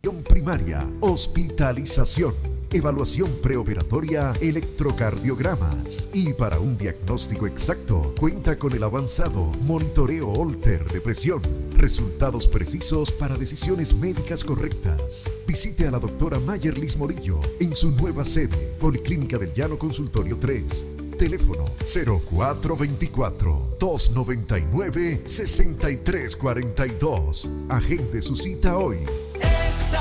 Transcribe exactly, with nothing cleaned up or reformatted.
Primaria, hospitalización, evaluación preoperatoria, electrocardiogramas y para un diagnóstico exacto cuenta con el avanzado monitoreo Holter de presión, resultados precisos para decisiones médicas correctas. Visite a la doctora Mayerlis Morillo en su nueva sede, Policlínica del Llano Consultorio tres. Teléfono cero cuatro dos cuatro, dos nueve nueve, seis tres cuatro dos. Agende su cita hoy.